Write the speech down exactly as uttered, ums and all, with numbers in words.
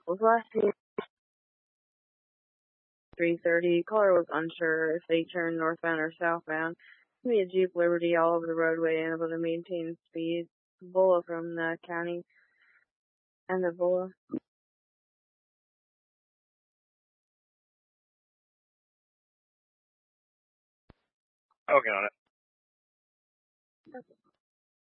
Was last seen three thirty. Caller was unsure if they turned northbound or southbound. Me a Jeep Liberty all over the roadway and able to maintain speed. Bola from the county and the Bola. I'll get on it.